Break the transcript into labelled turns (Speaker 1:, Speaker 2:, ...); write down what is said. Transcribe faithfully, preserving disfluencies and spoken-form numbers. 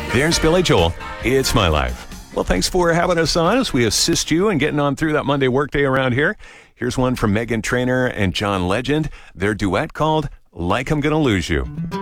Speaker 1: There's Billy Joel. It's My Life. Well, thanks for having us on as we assist you in getting on through that Monday workday around here. Here's one from Meghan Trainor and John Legend. Their duet called Like I'm Gonna Lose You.